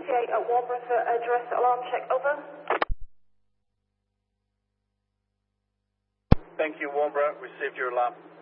58 at Warburton for address alarm check, over. Thank you, Warmborough. Received your alarm.